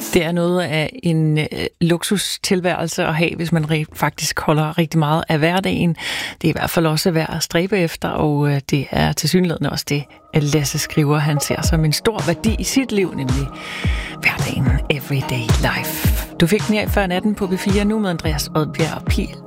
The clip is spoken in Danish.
Det er noget af en luksustilværelse at have, hvis man faktisk holder rigtig meget af hverdagen. Det er i hvert fald også værd at stræbe efter, og det er tilsyneladende også det, Lasse skriver, han ser som en stor værdi i sit liv, nemlig hverdagen, everyday life. Du fik den her i før natten på B4 nu med Andreas Odbjerg og Pil